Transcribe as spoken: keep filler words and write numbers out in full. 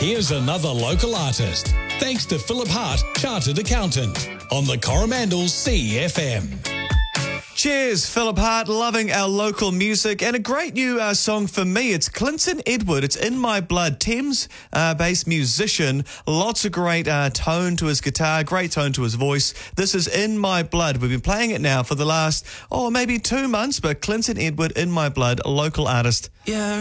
Here's another local artist. Thanks to Philip Hart, Chartered Accountant, on the Coromandel C F M. Cheers, Philip Hart, loving our local music, and a great new uh, song for me. It's Clinton Edward. It's In My Blood. Thames-based uh, musician, lots of great uh, tone to his guitar, great tone to his voice. This is In My Blood. We've been playing it now for the last, oh, maybe two months, but Clinton Edward, In My Blood, a local artist. Yeah.